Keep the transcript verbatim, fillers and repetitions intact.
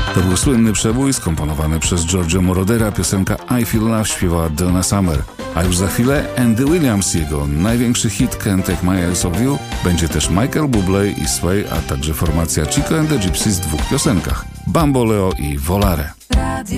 To był słynny przebój skomponowany przez Giorgio Morodera. Piosenka I Feel Love śpiewała Donna Summer. A już za chwilę Andy Williams, jego największy hit Can't Take My Eyes Off You. Będzie też Michael Bublé i Sway, a także formacja Chico and the Gypsy w dwóch piosenkach Bamboleo i Volare.